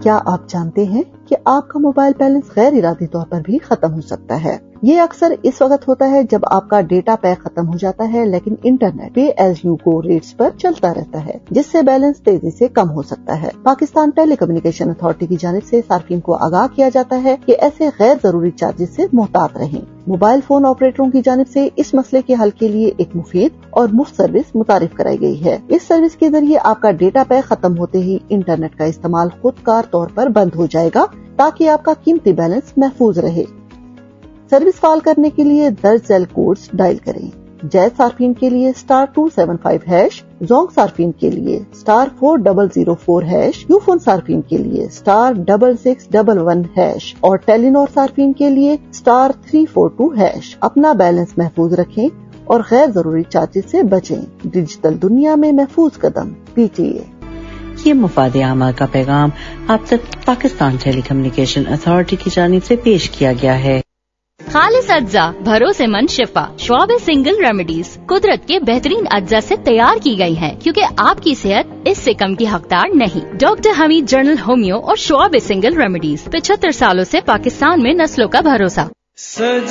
کیا آپ جانتے ہیں کہ آپ کا موبائل بیلنس غیر ارادی طور پر بھی ختم ہو سکتا ہے؟ یہ اکثر اس وقت ہوتا ہے جب آپ کا ڈیٹا پیک ختم ہو جاتا ہے، لیکن internet pay as you go rates پر چلتا رہتا ہے، جس سے بیلنس تیزی سے کم ہو سکتا ہے۔ پاکستان ٹیلی کمیونیکیشن اتھارٹی کی جانب سے صارفین کو آگاہ کیا جاتا ہے کہ ایسے غیر ضروری چارجز سے محتاط رہیں۔ موبائل فون آپریٹروں کی جانب سے اس مسئلے کے حل کے لیے ایک مفید اور مفت سروس متعارف کرائی گئی ہے۔ اس سروس کے ذریعے آپ کا ڈیٹا پیک ختم ہوتے ہی انٹرنیٹ کا استعمال خود کار طور پر بند ہو جائے گا تاکہ آپ کا قیمتی بیلنس محفوظ رہے۔ سروس فعال کرنے کے لیے درج ذیل کوڈز ڈائل کریں۔ جیز صارفین کے لیے *275#، زونگ صارفین کے لیے *4004#، یو فون صارفین کے لیے *6611#، اور ٹیلی نور صارفین کے لیے *342#۔ اپنا بیلنس محفوظ رکھیں اور غیر ضروری چارجز سے بچیں۔ ڈیجیٹل دنیا میں محفوظ قدم PTA۔ یہ مفاد عامہ کا پیغام آپ تک پاکستان ٹیلی کمیونیکیشن اتھارٹی کی جانب سے پیش کیا گیا ہے۔ خالص اجزا، بھروسے مند شفا، شعب سنگل ریمیڈیز قدرت کے بہترین اجزا سے تیار کی گئی ہیں، کیونکہ آپ کی صحت اس سے کم کی حقدار نہیں۔ ڈاکٹر حمید جنرل ہومیو اور شعب سنگل ریمیڈیز 75 سالوں سے پاکستان میں نسلوں کا بھروسہ۔